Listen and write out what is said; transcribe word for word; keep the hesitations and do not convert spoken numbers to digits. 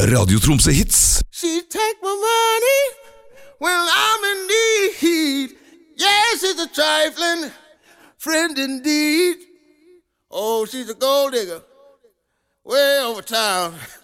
Radio Tromsø Hits. She take my money when I'm in need. Yes, it's a trifling friend indeed. Oh, she's a gold digger way over town.